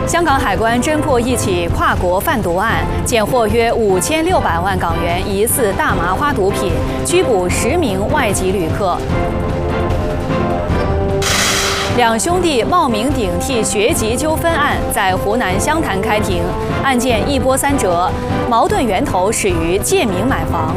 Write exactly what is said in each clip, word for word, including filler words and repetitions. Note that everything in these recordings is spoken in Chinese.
香港海关侦破一起跨国贩毒案，检获约五千六百万港元疑似大麻花毒品，拘捕十名外籍旅客。两兄弟冒名顶替学籍纠纷案在湖南湘潭开庭，案件一波三折，矛盾源头始于借名买房。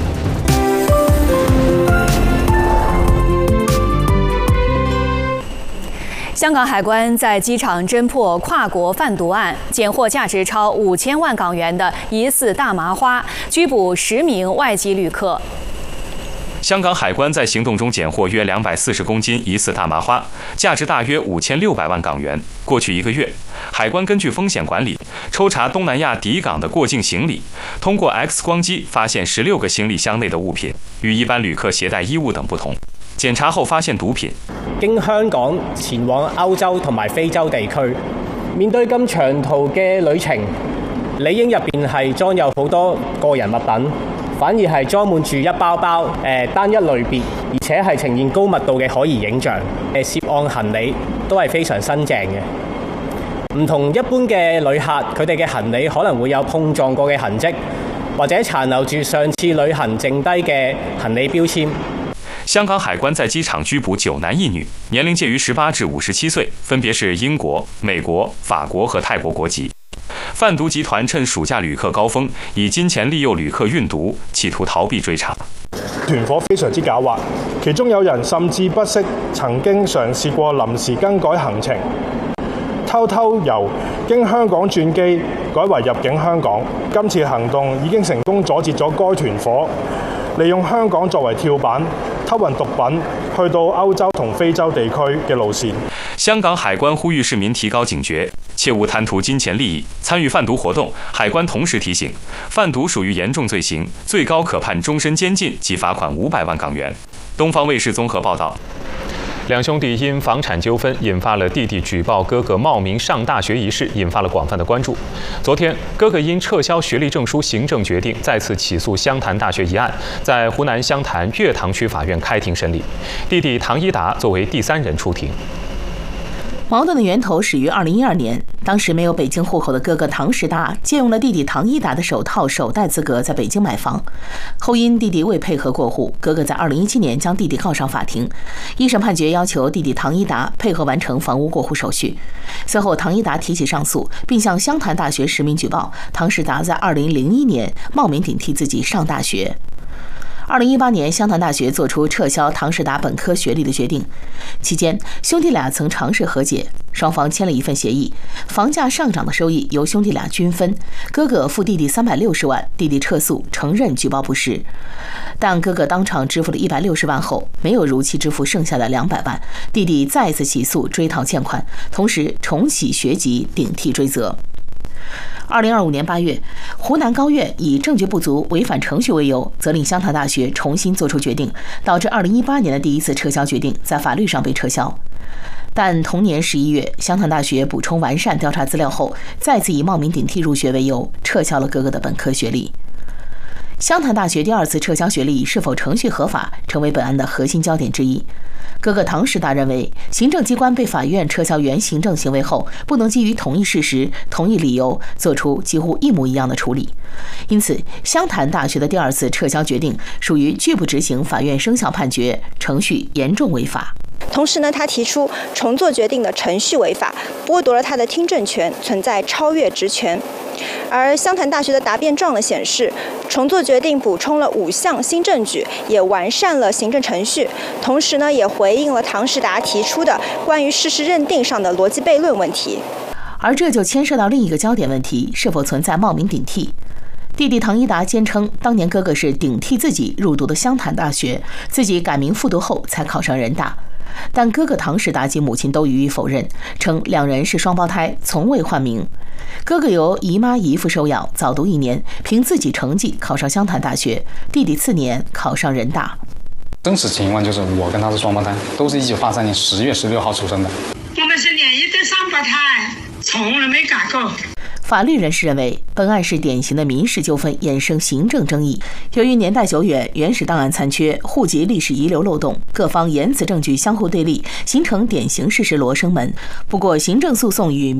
香港海关在机场侦破跨国贩毒案，检获价值超五千万港元的疑似大麻花，拘捕十名外籍旅客。 香港海关在行动中检获约两百四十公斤疑似大麻花，价值大约五千六百万港元。过去一个月，海关根据风险管理，抽查东南亚抵港的过境行李，通過 X 光機發現十六個行李箱內的物品與一般旅客攜帶衣物等不同。檢查後發現毒品。 經香港前往歐洲同埋非洲地區，面對咁長途嘅旅程，理應入邊係裝有好多個人物品。反而係裝滿住一包包誒、呃、單一類別，而且係呈現高密度嘅可疑影像。誒涉案行李都係非常新淨嘅，唔同一般嘅旅客，佢哋嘅行李可能會有碰撞過嘅痕跡，或者殘留住上次旅行剩低嘅行李標籤。 香港海關在機場拘捕九男一女，年齡介於十八至五十七歲，分別是英國、美國、法國和泰國國籍。販毒集團趁暑假旅客高峰，以金錢利誘旅客運毒，企圖逃避追查。 團伙非常之狡猾，其中有人甚至不惜曾經嘗試過臨時更改行程，偷偷由經香港轉機改為入境香港。今次行動已經成功阻截咗該團伙利用香港作為跳板，偷運毒品去到歐洲同非洲地區嘅路線。 香港海關呼籲市民提高警覺，切勿貪圖金錢利益，參與販毒活動。海關同時提醒，販毒屬於嚴重罪行，最高可判終身監禁及罰款五百萬港元。東方衛視綜合報道。兩兄弟因房產糾紛引發了弟弟舉報哥哥冒名上大學一事，引發了廣泛的關注。昨天，哥哥因撤銷學歷證書行政決定，再次起訴湘潭大學一案，在湖南湘潭月塘區法院開庭審理。弟弟唐一達作為第三人出庭。 矛盾的源頭始於二零一二年，當時沒有北京戶口的哥哥唐時達借用了弟弟唐一達的首套首貸資格在北京買房，後因弟弟未配合過戶，哥哥在二零一七年將弟弟告上法庭。一審判決要求弟弟唐一達配合完成房屋過戶手續。隨後唐一達提起上訴，並向湘潭大學實名舉報唐時達在二零零一年冒名頂替自己上大學。二零一八年，湘潭大學作出撤銷唐時達本科學歷的決定。期間，兄弟倆曾嘗試和解，雙方簽了一份協議，房價上漲的收益由兄弟倆均分。哥哥付弟弟三百六十萬，弟弟撤訴承認舉報不實。但哥哥當場支付了一百六十萬後，沒有如期支付剩下的兩百萬，弟弟再次起訴追討欠款，同時重啟學籍頂替追責。二零二五年八月，湖南高院以證據不足、違反程序為由，責令湘潭大學重新作出決定，導致二零一八年的第一次撤銷決定在法律上被撤銷。但同年十一月，湘潭大學補充完善調查資料後，再次以冒名頂替入學為由，撤銷了哥哥的本科學歷。湘潭大學第二次撤銷學歷是否程序合法，成為本案的核心焦點之一。哥哥唐時達認為，行政機關被法院撤銷原行政行為後，不能基於同一事實、同一理由做出幾乎一模一樣的處理，因此湘潭大學的第二次撤銷決定屬於拒不執行法院生效判決，程序嚴重違法。 同時呢，他提出重做決定的程序違法，剝奪了他的聽證權，存在超越職權。而湘潭大學的答辯狀呢顯示，重做決定補充了五項新證據，也完善了行政程序，同時呢也回應了唐時達提出的關於事實認定上的邏輯悖論問題。 而這就牽涉到另一個焦點問題，是否存在冒名頂替。弟弟唐一達堅稱，當年哥哥是頂替自己入讀的湘潭大學，自己改名復讀後才考上人大。但哥哥唐時達及母親都予以否認，稱兩人是雙胞胎，從未換名。哥哥由姨媽姨父收養，早讀一年，憑自己成績考上湘潭大學，弟弟次年考上人大。 真實情況就是我跟他是雙胞胎，都是一九八三年十月十六號出生的。 我們是連一對雙胞胎，從來沒改過。 法律人士認為，本案是典型的民事糾紛衍生行政爭議。由於年代久遠，原始檔案殘缺，戶籍歷史遺留漏洞，各方言辭證據相互對立，形成典型事實羅生門。不過，行政訴訟與